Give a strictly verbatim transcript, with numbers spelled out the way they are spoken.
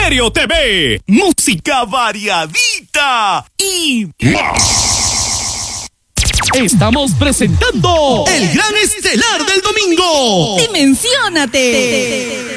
Estéreo T V. Música variadita y más. Estamos presentando el gran estelar del domingo. ¡Dimensiónate!